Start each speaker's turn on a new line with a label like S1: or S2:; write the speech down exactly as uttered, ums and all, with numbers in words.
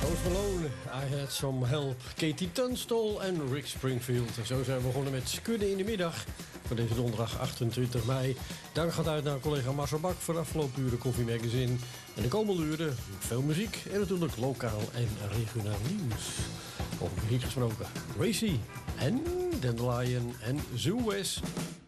S1: Malone, I Had Some Help, Katie Tunstall en Rick Springfield. En zo zijn we begonnen met Skudden in de middag voor deze donderdag achtentwintig mei. Dank gaat uit naar collega Marcel Bak voor de afgelopen uren Koffie Magazine. En de komende uren veel muziek en natuurlijk lokaal en regionaal nieuws. Over muziek gesproken, Racy en Dandelion en Zoo West.